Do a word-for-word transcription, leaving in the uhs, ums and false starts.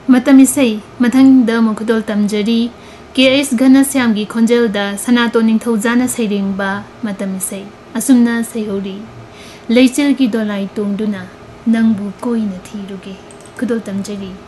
मतमिसै मथंग the मुखदोल तमजरी के S Ghanshyam की खोंजेल the सनातो निंथौजाना सैरिंगबा मतमिसै असुमना सैहोरी लेचल की दोलाई तोंगदुना नंगबु कोई न थीरुगे खुदोल तमजरी।